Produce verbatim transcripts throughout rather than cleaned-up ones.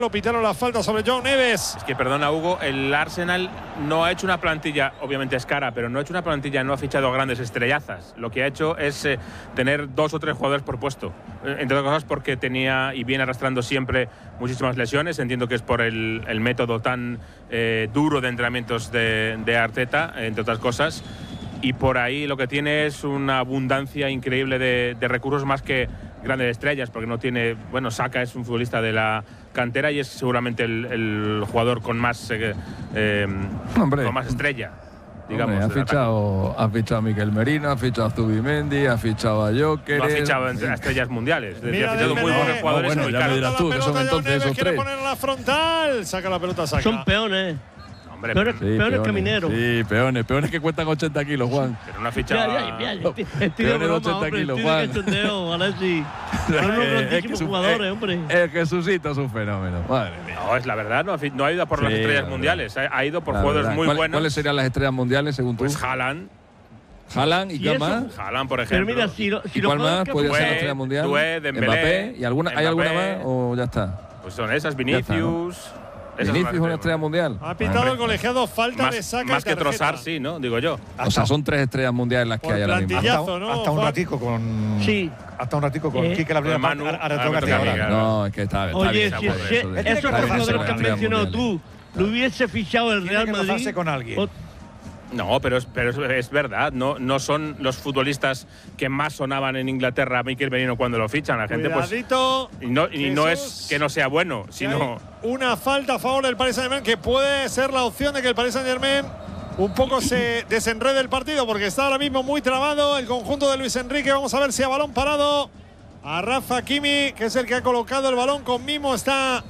Lo pitaron la falta sobre Joao Neves. Es que, perdona, Hugo, el Arsenal no ha hecho una plantilla, obviamente es cara, pero no ha hecho una plantilla, no ha fichado grandes estrellazas. Lo que ha hecho es eh, tener dos o tres jugadores por puesto. Eh, entre otras cosas porque tenía y viene arrastrando siempre muchísimas lesiones. Entiendo que es por el, el método tan eh, duro de entrenamientos de, de Arteta, entre otras cosas. Y por ahí lo que tiene es una abundancia increíble de, de recursos más que grandes estrellas, porque no tiene… Bueno, Saka es un futbolista de la cantera y es seguramente el, el jugador con más eh, eh, con más estrella, digamos. Hombre, ha, fichado, ha fichado a Mikel Merino, ha fichado a Zubimendi, ha fichado a Joker. No ha fichado a estrellas mundiales. Es decir, ha fichado muy buenos jugadores. No, bueno, ya me dirás tú, que son entonces esos quiere tres. poner la frontal, saca la pelota, saca. Son peones. Hombre, peones, sí, peones, peones camineros. Sí, peones, peones que cuentan ochenta kilos, Juan. Pero no ha fichado. Ya, ya, ya, estoy, estoy de peones de broma, ochenta hombre, kilos, estoy de Juan. cachondeo, Alexi. Son unos grandísimos su- jugadores, eh, hombre. El Jesucito es un fenómeno, madre mía. No, es la verdad, no ha, fi- no ha ido por las Sí, estrellas la mundiales, ha, ha ido por La jugadores verdad. muy ¿Cuál- buenos. ¿Cuáles serían las estrellas mundiales según tú? Pues Haaland, Haaland y ¿Y qué eso? más. Haaland, por Pero ejemplo. mira, si, lo, si ¿Y los cuál más jugadores que podría ser Doué, la estrella mundial? Doué, Dembélé, Mbappé. ¿Y alguna, hay alguna Mbappé. más o ya está? Pues son esas, Ya está, ¿no? Vinicius. Esas son Vinicius es las una estrella mundial. Ha pitado Hombre. el colegiado falta más, de Saka. más y que tarjeta. Trossard, sí, ¿no? Digo yo. O sea, son tres estrellas mundiales las que Por hay ahora mismo. plantilla. Hasta, ¿no, hasta un Juan? ratico con. Sí. Hasta un ratico con Eh, Quique la primera con parte. Manu, Ahora te ahora toca a me ti toca a mí, ahora. claro. No, es que está, está Oye, bien. si, está si- bien, eso de- esos Tiene que tres rozarse jugadores con que has estrellas mencionado mundiales. tú, lo hubiese fichado el Tiene Real que Madrid. rozarse con alguien. o- No, pero es, pero es, es verdad, no, no son los futbolistas que más sonaban en Inglaterra, Mikel Merino, cuando lo fichan. La gente, pues. Cuidadito. Y no, y no Jesús, es que no sea bueno, que sino. hay una falta a favor del Paris Saint-Germain que puede ser la opción de que el Paris Saint-Germain un poco se desenrede el partido porque está ahora mismo muy trabado el conjunto de Luis Enrique. Vamos a ver si a balón parado a Rafa Hakimi, que es el que ha colocado el balón con mimo, está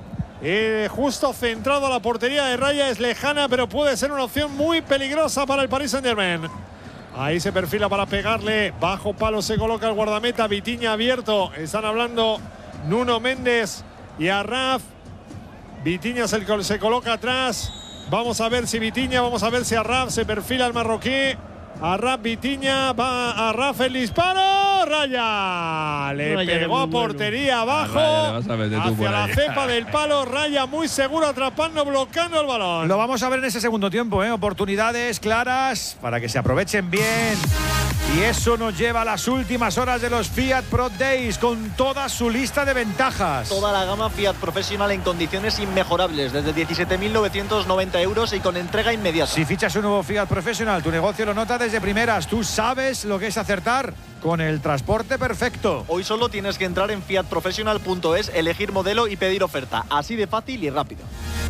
eh, justo centrado a la portería de Raya. Es lejana, pero puede ser una opción muy peligrosa para el Paris Saint-Germain. Ahí se perfila para pegarle. Bajo palo se coloca el guardameta. Vitinha abierto. Están hablando Nuno Méndez y Arraf. Vitinha se, se coloca atrás. Vamos a ver si Vitinha, vamos a ver si Arraf se perfila el marroquí. Arraf, Vitinha, va Arraf el disparo. Raya. Le Raya pegó a muy bueno. portería abajo. Ah, Raya, le vas a meter tú Hacia por la ahí. cepa del palo. Raya muy seguro atrapando, bloqueando el balón. Lo vamos a ver en ese segundo tiempo, ¿eh? Oportunidades claras para que se aprovechen bien. Y eso nos lleva a las últimas horas de los Fiat Pro Days con toda su lista de ventajas. Toda la gama Fiat Professional en condiciones inmejorables, desde diecisiete mil novecientos noventa euros y con entrega inmediata. Si fichas un nuevo Fiat Professional, tu negocio lo nota desde primeras. Tú sabes lo que es acertar con el transporte perfecto. Hoy solo tienes que entrar en fiat professional punto es, elegir modelo y pedir oferta. Así de fácil y rápido.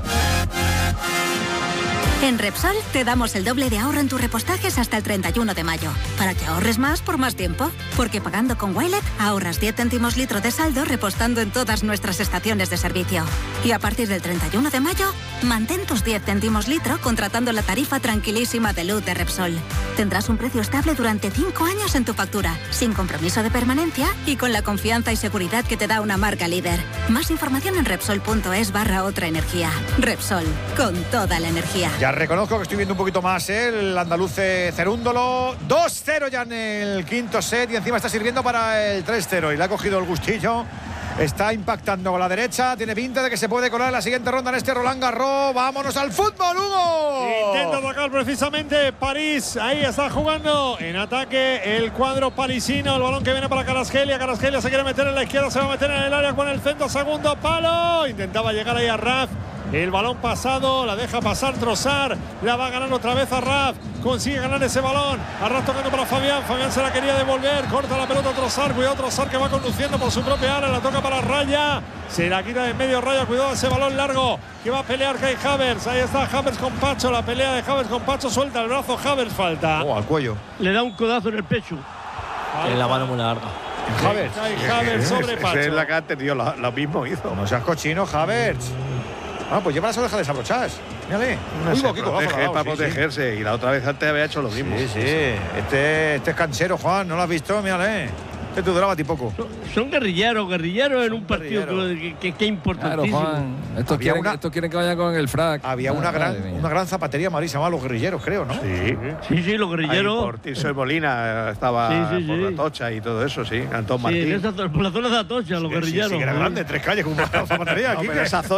En Repsol te damos el doble de ahorro en tus repostajes hasta el treinta y uno de mayo, para que ahorres más por más tiempo. Porque pagando con Wilet ahorras diez céntimos litro de saldo repostando en todas nuestras estaciones de servicio. Y a partir del treinta y uno de mayo, mantén tus diez céntimos litro contratando la tarifa tranquilísima de luz de Repsol. Tendrás un precio estable durante cinco años en tu factura, sin compromiso de permanencia y con la confianza y seguridad que te da una marca líder. Más información en Repsol punto es barra otra energía. Repsol, con toda la energía. Ya reconozco que estoy viendo un poquito más, ¿eh? El andaluz eh, Cerúndolo. dos cero ya en el quinto set y encima está sirviendo para el tres cero. Y le ha cogido el gustillo. Está impactando con la derecha. Tiene pinta de que se puede colar en la siguiente ronda en este Roland Garros. ¡Vámonos al fútbol, Hugo! Intenta atacar precisamente París. Ahí está jugando en ataque el cuadro parisino. El balón que viene para Kvaratskhelia. Kvaratskhelia se quiere meter en la izquierda. Se va a meter en el área con el centro. Segundo palo. Intentaba llegar ahí a Raf. El balón pasado, la deja pasar Trossard, la va a ganar otra vez a Raf, consigue ganar ese balón, a Raf tocando para Fabián, Fabián se la quería devolver, corta la pelota Trossard, cuidado Trossard que va conduciendo por su propia área, la toca para Raya, se la quita de medio Raya, cuidado ese balón largo que va a pelear Kai Havertz, ahí está Havertz con Pacho, la pelea de Havertz con Pacho, suelta el brazo, Havertz falta. Oh, al cuello. Le da un codazo en el pecho. Tiene la mano muy larga. Havertz. Kai Havertz sobre Pacho. Esa es la que ha tenido lo, lo mismo hizo. No seas cochino, Havertz. Ah, pues lleva las orejas desabrochadas. Mírale. No Uy, se Kiko, lo ha protege colgado, para sí, sí. protegerse y la otra vez antes había hecho lo mismo. Sí, sí. Este, este es canchero, Juan. ¿No lo has visto? Mírale. Este duraba ti poco. Son, son guerrilleros, guerrilleros en un partido guerrilleros. que, que, que es Claro, importantísimo. Juan. Estos Había quieren, una- estos quieren que vaya con el frac. Había Ah, una gran, madre mía. una gran zapatería en Madrid, se llamaba Los Guerrilleros, creo, ¿no? Sí. Sí, sí, los Ahí guerrilleros. por Tirso de Molina estaba Sí, sí, por sí. la Tocha y todo eso, sí. Antón Sí, Martín. en esa, por la zona de Atocha, los Sí, guerrilleros. sí, que era ¿eh? grande, tres calles con una zapatería. No, aquí, pero que- esa zona